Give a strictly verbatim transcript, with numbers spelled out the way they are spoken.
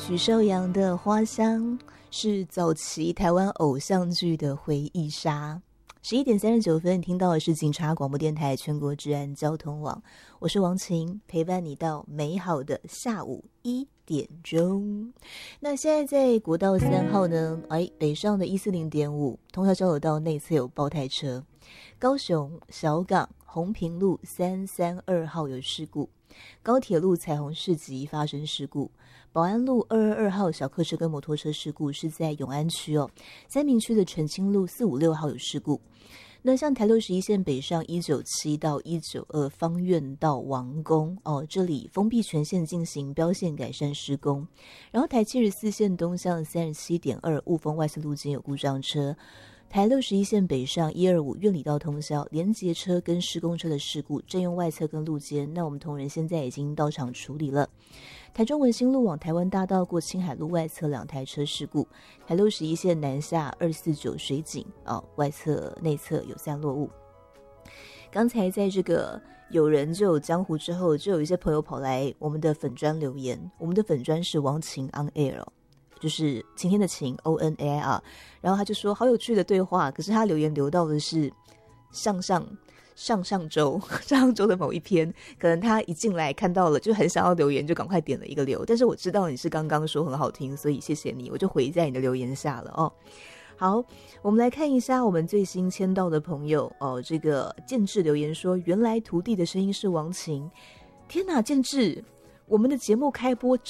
许绍洋的《花香》是早期台湾偶像剧的回忆杀。十一点三十九分，听到的是警察广播电台全国治安交通网，我是王晴，陪伴你到美好的下午一点钟。那现在在国道三号呢，哎，北上的一四零点五通宵交流道内侧有爆胎车，高雄小港红屏路三三二号有事故，高铁路彩虹市集发生事故，保安路二二二号小客车跟摩托车事故是在永安区哦，三民区的澄清路四五六号有事故。那像台六十一线北上一九七到一九二方院到王宫哦，这里封闭全线进行标线改善施工。然后台七十四线东向三十七点二雾峰外侧路肩有故障车。台六十一线北上一二五苑里道通宵，连结车跟施工车的事故占用外侧跟路肩，那我们同仁现在已经到场处理了。台中文心路往台湾大道过青海路外侧两台车事故，台六十一线南下二四九水井哦，外侧内侧有散落物。刚才在这个有人就有江湖之后，就有一些朋友跑来我们的粉专留言，我们的粉专是王晴 on air 哦，就是晴天的晴 O N A I R， 然后他就说好有趣的对话，可是他留言留到的是上上上上周上上周的某一篇，可能他一进来看到了就很想要留言，就赶快点了一个留，但是我知道你是刚刚说很好听，所以谢谢你，我就回在你的留言下了哦。好，我们来看一下我们最新签到的朋友哦，这个建志留言说原来徒弟的声音是王晴，天哪，建志，我们的节目开播